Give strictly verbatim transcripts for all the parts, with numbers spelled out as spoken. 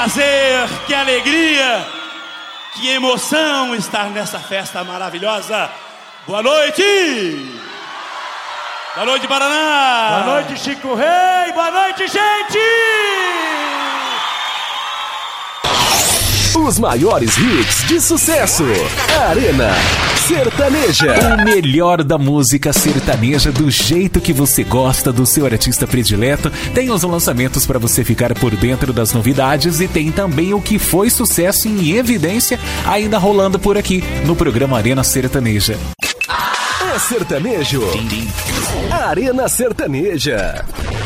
Prazer, que alegria, que emoção estar nessa festa maravilhosa. Boa noite! Boa noite, Paraná! Boa noite, Chico Rei! Boa noite, gente! Os maiores hits de sucesso. Arena Sertaneja. O melhor da música sertaneja do jeito que você gosta, do seu artista predileto. Tem os lançamentos para você ficar por dentro das novidades e tem também o que foi sucesso em evidência ainda rolando por aqui no programa Arena Sertaneja. É sertanejo. Arena Sertaneja.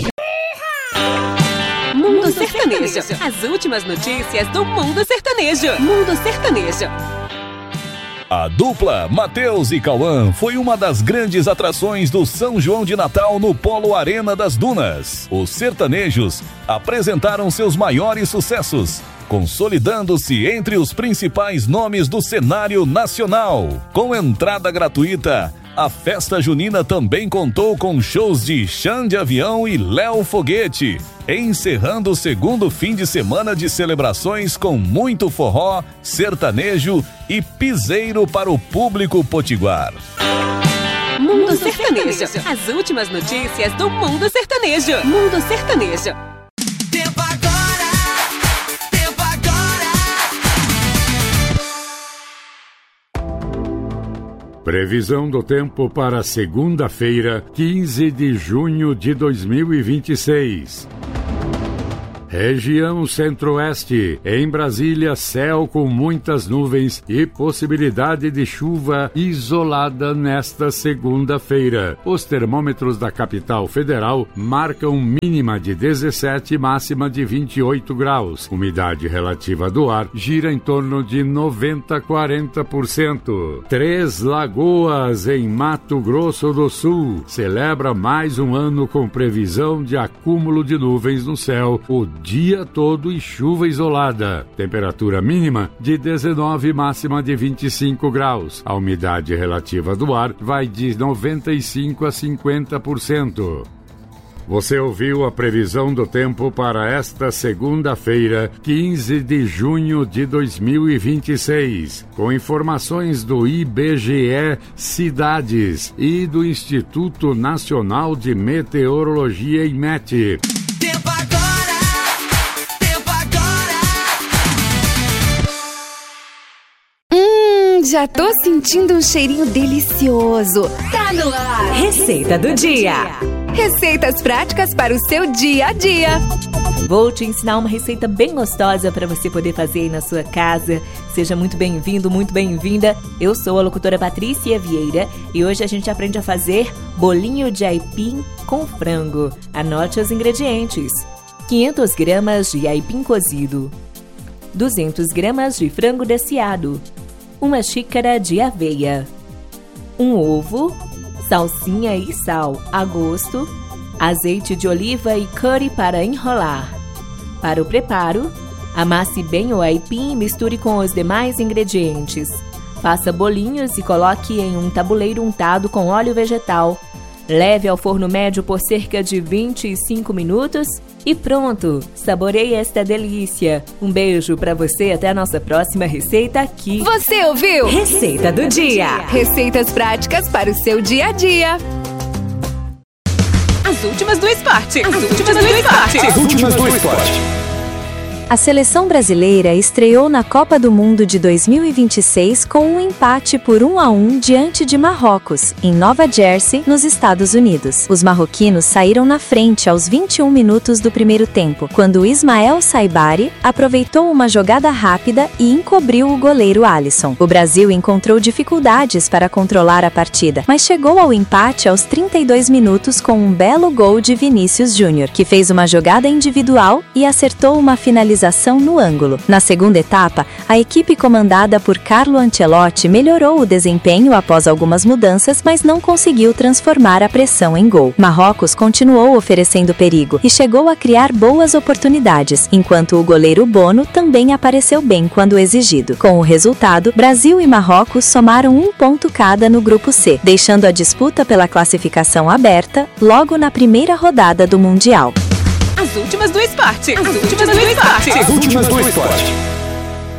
Mundo Sertanejo. As últimas notícias do Mundo Sertanejo. Mundo Sertanejo. A dupla Matheus e Cauã foi uma das grandes atrações do São João de Natal no Polo Arena das Dunas. Os sertanejos apresentaram seus maiores sucessos, consolidando-se entre os principais nomes do cenário nacional. Com entrada gratuita, a festa junina também contou com shows de Xande de Avião e Léo Foguete, encerrando o segundo fim de semana de celebrações com muito forró, sertanejo e piseiro para o público potiguar. Mundo Sertanejo. As últimas notícias do Mundo Sertanejo. Mundo Sertanejo. Tempo agora, tempo agora. Previsão do tempo para segunda-feira, quinze de junho de dois mil e vinte e seis. Região Centro-Oeste. Em Brasília, céu com muitas nuvens e possibilidade de chuva isolada nesta segunda-feira. Os termômetros da capital federal marcam mínima de dezessete e máxima de vinte e oito graus. Umidade relativa do ar gira em torno de noventa a quarenta por cento. Três Lagoas, em Mato Grosso do Sul, celebra mais um ano com previsão de acúmulo de nuvens no céu o dia todo e chuva isolada. Temperatura mínima de dezenove, máxima de vinte e cinco graus. A umidade relativa do ar vai de noventa e cinco a cinquenta por cento. Você ouviu a previsão do tempo para esta segunda-feira, quinze de junho de dois mil e vinte e seis, com informações do I B G E Cidades e do Instituto Nacional de Meteorologia, IMET. Tempo agora, tempo agora. Hum, já tô sentindo um cheirinho delicioso. Tá no ar. Receita do dia. Receitas práticas para o seu dia a dia. Vou te ensinar uma receita bem gostosa para você poder fazer aí na sua casa. Seja muito bem-vindo, muito bem-vinda. Eu sou a locutora Patrícia Vieira e hoje a gente aprende a fazer bolinho de aipim com frango. Anote os ingredientes: quinhentas gramas de aipim cozido, duzentas gramas de frango desfiado, uma xícara de aveia, um ovo, salsinha e sal a gosto, azeite de oliva e curry para enrolar. Para o preparo, amasse bem o aipim e misture com os demais ingredientes. Faça bolinhos e coloque em um tabuleiro untado com óleo vegetal. Leve ao forno médio por cerca de vinte e cinco minutos e pronto! Saboreie esta delícia! Um beijo para você, até a nossa próxima receita aqui. Você ouviu? Receita do dia. Receitas práticas para o seu dia a dia. As últimas do esporte. As últimas do esporte. As últimas do esporte. A seleção brasileira estreou na Copa do Mundo de dois mil e vinte e seis com um empate por um a um diante de Marrocos, em Nova Jersey, nos Estados Unidos. Os marroquinos saíram na frente aos vinte e um minutos do primeiro tempo, quando Ismael Saibari aproveitou uma jogada rápida e encobriu o goleiro Alisson. O Brasil encontrou dificuldades para controlar a partida, mas chegou ao empate aos trinta e dois minutos com um belo gol de Vinícius Júnior, que fez uma jogada individual e acertou uma finalização no ângulo. Na segunda etapa, a equipe comandada por Carlo Ancelotti melhorou o desempenho após algumas mudanças, mas não conseguiu transformar a pressão em gol. Marrocos continuou oferecendo perigo e chegou a criar boas oportunidades, enquanto o goleiro Bono também apareceu bem quando exigido. Com o resultado, Brasil e Marrocos somaram um ponto cada no grupo C, deixando a disputa pela classificação aberta logo na primeira rodada do Mundial. As últimas do esporte. As últimas do esporte. As últimas do esporte.